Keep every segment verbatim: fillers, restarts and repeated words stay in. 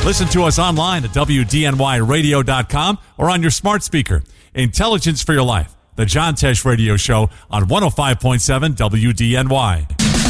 Listen to us online at W D N Y radio dot com or on your smart speaker. Intelligence for your life. The John Tesh Radio Show on one oh five point seven W D N Y.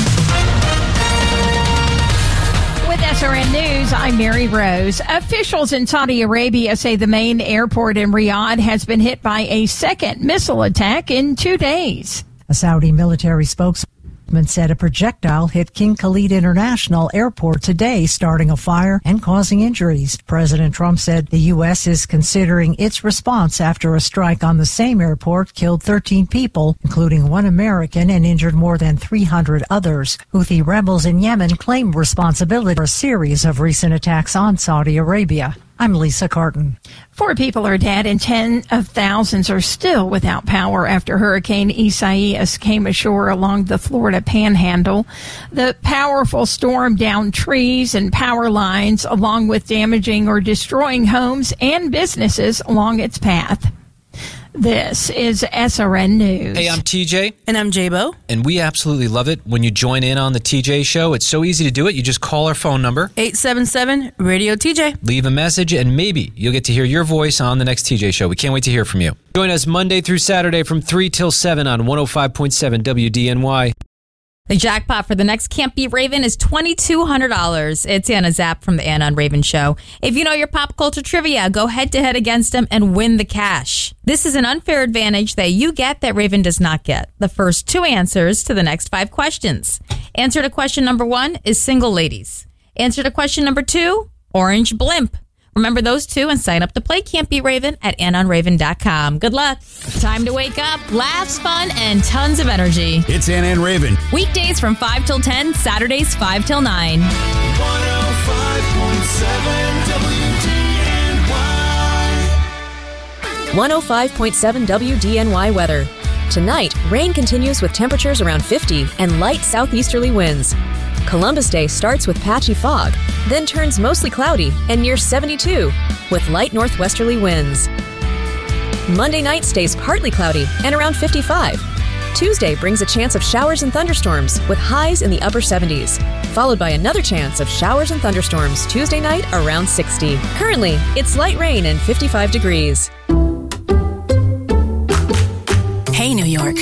With S R N News, I'm Mary Rose. Officials in Saudi Arabia say the main airport in Riyadh has been hit by a second missile attack in two days. A Saudi military spokesman said a projectile hit King Khalid International Airport today, starting a fire and causing injuries. President Trump said the U S is considering its response after a strike on the same airport killed thirteen people, including one American, and injured more than three hundred others. Houthi rebels in Yemen claim responsibility for a series of recent attacks on Saudi Arabia. I'm Lisa Carton. Four people are dead and ten of thousands are still without power after Hurricane Isaias came ashore along the Florida Panhandle. The powerful storm downed trees and power lines, along with damaging or destroying homes and businesses along its path. This is S R N News. Hey, I'm T J. And I'm J-Bo. And we absolutely love it when you join in on the T J Show. It's so easy to do it. You just call our phone number. eight seven seven radio T J. Leave a message, and maybe you'll get to hear your voice on the next T J Show. We can't wait to hear from you. Join us Monday through Saturday from three till seven on one oh five point seven W D N Y. The jackpot for the next Can't Beat Raven is two thousand two hundred dollars. It's Anna Zapp from the Anna and Raven Show. If you know your pop culture trivia, go head-to-head against them and win the cash. This is an unfair advantage that you get that Raven does not get. The first two answers to the next five questions. Answer to question number one is single ladies. Answer to question number two, orange blimp. Remember those two and sign up to play Can't Beat Raven at anna and raven dot com. Good luck. Time to wake up, laughs, fun, and tons of energy. It's Anna and Raven. Weekdays from five till ten, Saturdays five till nine. one oh five point seven W D N Y. one oh five point seven W D N Y weather. Tonight, rain continues with temperatures around fifty and light southeasterly winds. Columbus Day starts with patchy fog, then turns mostly cloudy and near seventy-two, with light northwesterly winds. Monday night stays partly cloudy and around fifty-five. Tuesday brings a chance of showers and thunderstorms with highs in the upper seventies, followed by another chance of showers and thunderstorms Tuesday night around sixty. Currently, it's light rain and fifty-five degrees. Hey, New York.